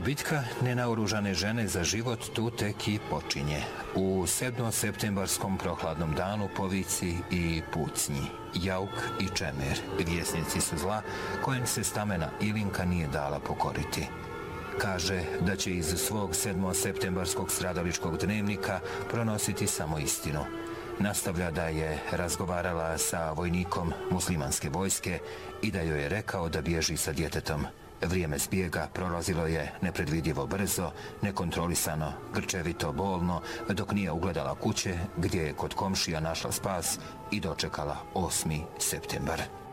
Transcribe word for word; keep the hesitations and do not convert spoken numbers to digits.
Bitka nenaoružane žene za život tu tek i počinje. U sedmoseptembarskom prohladnom danu povici i pucnji, jauk i čemer, vjesnici su zla kojem se stamena Ilinka nije dala pokoriti. Kaže da će iz svog sedmoseptembarskog stradaličkog dnevnika pronositi samo istinu. Nastavlja da je razgovarala sa vojnikom muslimanske vojske i da joj je rekao da bježi sa djetetom. Vrijeme zbjega prolazilo je nepredvidljivo brzo, nekontrolisano, grčevito, bolno, dok nije ugledala kuće gdje je kod komšija našla spas i dočekala osmi septembar.